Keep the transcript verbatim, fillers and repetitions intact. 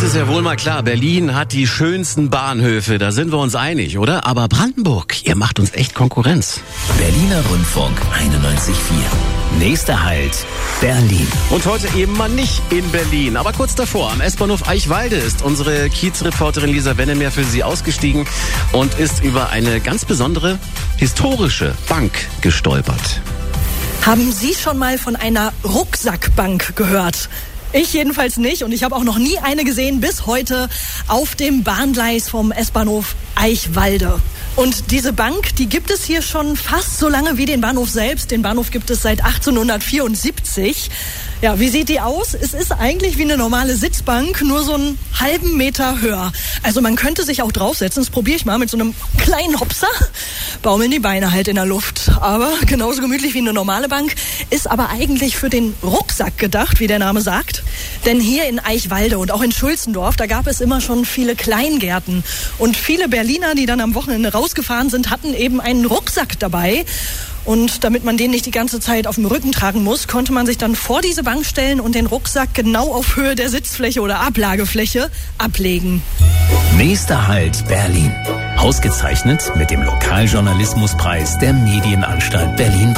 ist ja wohl mal klar, Berlin hat die schönsten Bahnhöfe, da sind wir uns einig, oder? Aber Brandenburg, ihr macht uns echt Konkurrenz. Berliner Rundfunk einundneunzig Komma vier. Nächster Halt, Berlin. Und heute eben mal nicht in Berlin, aber kurz davor. Am S-Bahnhof Eichwalde ist unsere Kiezreporterin Lisa Wennemer für Sie ausgestiegen und ist über eine ganz besondere historische Bank gestolpert. Haben Sie schon mal von einer Rucksackbank gehört? Ich jedenfalls nicht und ich habe auch noch nie eine gesehen bis heute auf dem Bahngleis vom S-Bahnhof Eichwalde. Und diese Bank, die gibt es hier schon fast so lange wie den Bahnhof selbst. Den Bahnhof gibt es seit achtzehnhundertvierundsiebzig. Ja, wie sieht die aus? Es ist eigentlich wie eine normale Sitzbank, nur so einen halben Meter höher. Also man könnte sich auch draufsetzen, das probiere ich mal mit so einem kleinen Hopser. Baumeln die Beine halt in der Luft. Aber genauso gemütlich wie eine normale Bank, ist aber eigentlich für den Rucksack gedacht, wie der Name sagt. Denn hier in Eichwalde und auch in Schulzendorf, da gab es immer schon viele Kleingärten. Und viele Berliner, die dann am Wochenende rausgefahren sind, hatten eben einen Rucksack dabei. Und damit man den nicht die ganze Zeit auf dem Rücken tragen muss, konnte man sich dann vor diese Bank stellen und den Rucksack genau auf Höhe der Sitzfläche oder Ablagefläche ablegen. Nächster Halt, Berlin. Ausgezeichnet mit dem Lokaljournalismuspreis der Medienanstalt Berlin.